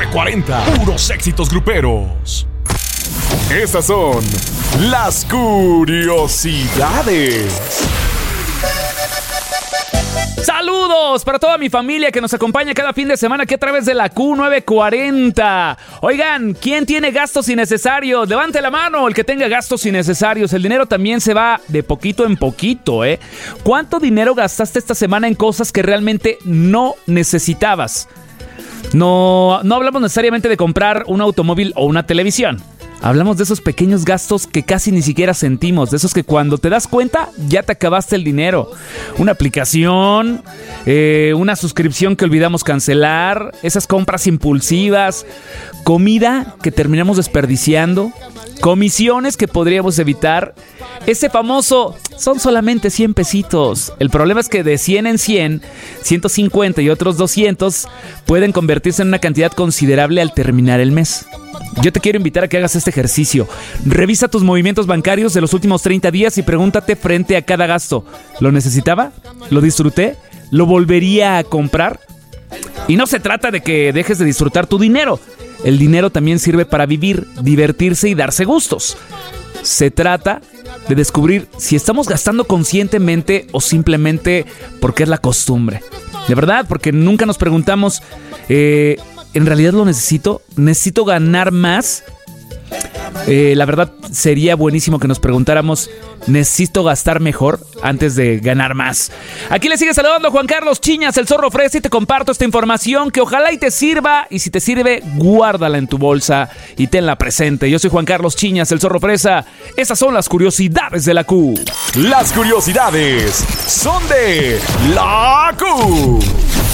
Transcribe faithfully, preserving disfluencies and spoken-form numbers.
cuarenta, puros éxitos gruperos. Estas son las curiosidades. Saludos para toda mi familia que nos acompaña cada fin de semana aquí a través de la Q novecientos cuarenta. Oigan, ¿quién tiene gastos innecesarios? Levante la mano el que tenga gastos innecesarios. El dinero también se va de poquito en poquito, ¿eh? ¿Cuánto dinero gastaste esta semana en cosas que realmente no necesitabas? No, no hablamos necesariamente de comprar un automóvil o una televisión. Hablamos de esos pequeños gastos que casi ni siquiera sentimos, de esos que cuando te das cuenta ya te acabaste el dinero. Una aplicación, eh, una suscripción que olvidamos cancelar, esas compras impulsivas, comida que terminamos desperdiciando, comisiones que podríamos evitar. Ese famoso, son solamente cien pesitos. El problema es que de cien en cien, ciento cincuenta y otros doscientos pueden convertirse en una cantidad considerable al terminar el mes. Yo te quiero invitar a que hagas este ejercicio. Revisa tus movimientos bancarios de los últimos treinta días y pregúntate frente a cada gasto: ¿lo necesitaba? ¿Lo disfruté? ¿Lo volvería a comprar? Y no se trata de que dejes de disfrutar tu dinero. El dinero también sirve para vivir, divertirse y darse gustos. Se trata de descubrir si estamos gastando conscientemente o simplemente porque es la costumbre. De verdad, porque nunca nos preguntamos, eh, ¿en realidad lo necesito? ¿Necesito ganar más? Eh, la verdad sería buenísimo que nos preguntáramos, ¿necesito gastar mejor antes de ganar más? Aquí le sigue saludando Juan Carlos Chiñas, el Zorro Fresa, y te comparto esta información que ojalá y te sirva, y si te sirve, guárdala en tu bolsa y tenla presente. Yo soy Juan Carlos Chiñas, el Zorro Fresa. Esas son las curiosidades de la Q. Las curiosidades son de la Q.